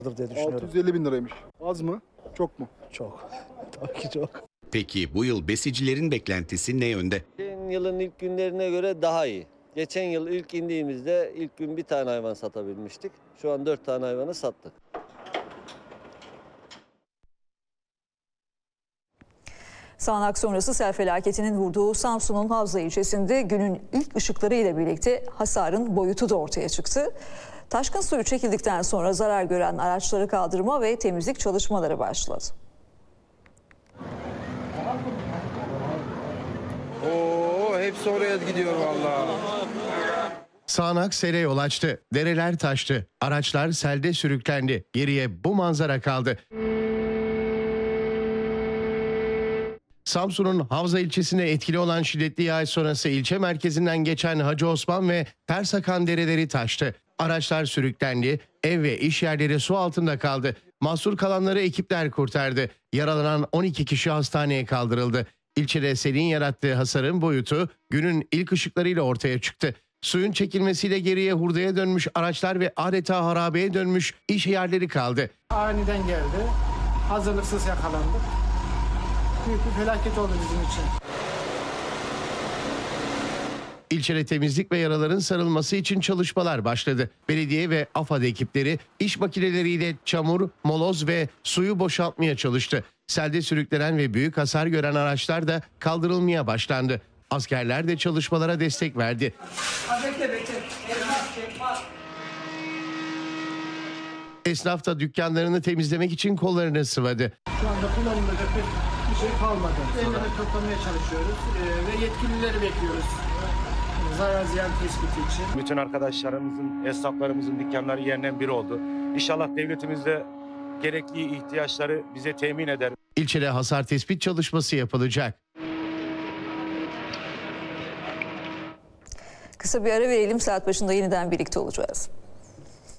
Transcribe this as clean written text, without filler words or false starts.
diye düşünüyorum. 650 bin liraymış. Az mı? Çok mu? Çok. Tabii ki çok. Peki bu yıl besicilerin beklentisi ne yönde? Geçen yılın ilk günlerine göre daha iyi. Geçen yıl ilk indiğimizde ilk gün bir tane hayvan satabilmiştik. Şu an 4 tane hayvanı sattık. Sağanak sonrası sel felaketinin vurduğu Samsun'un Havza ilçesinde günün ilk ışıkları ile birlikte hasarın boyutu da ortaya çıktı. Taşkın suyu çekildikten sonra zarar gören araçları kaldırma ve temizlik çalışmaları başladı. Oo, hepsi oraya gidiyor vallahi. Sağanak sele yol açtı. Dereler taştı. Araçlar selde sürüklendi. Geriye bu manzara kaldı. Samsun'un Havza ilçesine etkili olan şiddetli yağış sonrası ilçe merkezinden geçen Hacı Osman ve Tersakan dereleri taştı. Araçlar sürüklendi, ev ve iş yerleri su altında kaldı. Mahsur kalanları ekipler kurtardı. Yaralanan 12 kişi hastaneye kaldırıldı. İlçede selin yarattığı hasarın boyutu günün ilk ışıklarıyla ortaya çıktı. Suyun çekilmesiyle geriye hurdaya dönmüş araçlar ve adeta harabeye dönmüş iş yerleri kaldı. Aniden geldi. Hazırlıksız yakalandık. Büyük bir felaket oldu bizim için. İlçede temizlik ve yaraların sarılması için çalışmalar başladı. Belediye ve AFAD ekipleri iş makineleriyle çamur, moloz ve suyu boşaltmaya çalıştı. Selde sürüklenen ve büyük hasar gören araçlar da kaldırılmaya başlandı. Askerler de çalışmalara destek verdi. Esnaf da dükkanlarını temizlemek için kollarını sıvadı. Şu anda kullanılacak bir şey kalmadı. Elleri toplamaya çalışıyoruz ve yetkilileri bekliyoruz. Zarar ziyan tespiti için. Bütün arkadaşlarımızın, esnaflarımızın dükkanları yerden bir oldu. İnşallah devletimiz de gerekli ihtiyaçları bize temin eder. İlçede hasar tespit çalışması yapılacak. Kısa bir ara verelim, saat başında yeniden birlikte olacağız.